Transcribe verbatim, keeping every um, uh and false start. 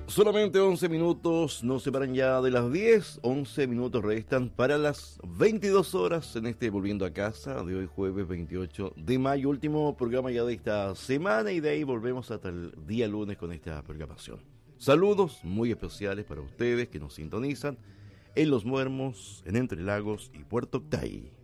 Solamente once minutos nos separan ya de las diez, once minutos restan para las veintidós horas en este Volviendo a Casa de hoy jueves veintiocho de mayo, último programa ya de esta semana y de ahí volvemos hasta el día lunes con esta programación. Saludos muy especiales para ustedes que nos sintonizan en Los Muermos, en Entre Lagos y Puerto Octay.